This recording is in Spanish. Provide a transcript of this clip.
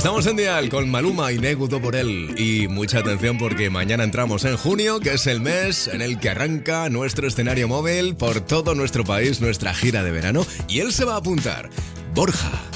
Estamos en Dial con Maluma y Negudo por él. Y mucha atención porque mañana entramos en junio, que es el mes en el que arranca nuestro escenario móvil por todo nuestro país, nuestra gira de verano. Y él se va a apuntar. Borja.